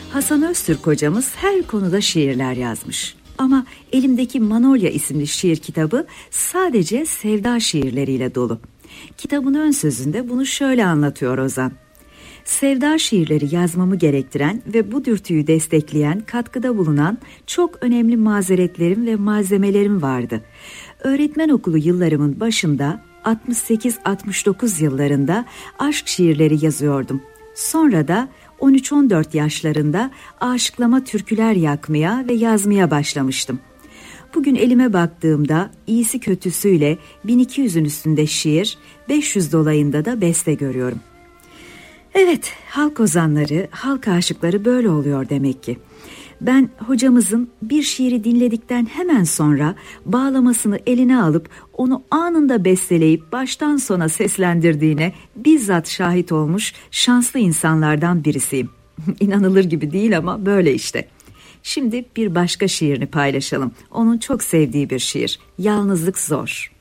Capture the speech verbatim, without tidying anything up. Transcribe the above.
Hasan Öztürk hocamız her konuda şiirler yazmış. Ama elimdeki Manolya isimli şiir kitabı sadece sevda şiirleriyle dolu. Kitabın ön sözünde bunu şöyle anlatıyor Ozan. Sevda şiirleri yazmamı gerektiren ve bu dürtüyü destekleyen, katkıda bulunan çok önemli mazeretlerim ve malzemelerim vardı. Öğretmen okulu yıllarımın başında altmış sekiz altmış dokuz yıllarında aşk şiirleri yazıyordum. Sonra da on üç on dört yaşlarında aşıklama türküler yakmaya ve yazmaya başlamıştım. Bugün elime baktığımda iyisi kötüsüyle bin iki yüzün üstünde şiir, beş yüz dolayında da beste görüyorum. Evet, halk ozanları, halk aşıkları böyle oluyor demek ki. Ben hocamızın bir şiiri dinledikten hemen sonra bağlamasını eline alıp onu anında besteleyip baştan sona seslendirdiğine bizzat şahit olmuş şanslı insanlardan birisiyim. İnanılır gibi değil ama böyle işte. Şimdi bir başka şiirini paylaşalım. Onun çok sevdiği bir şiir. Yalnızlık Zor.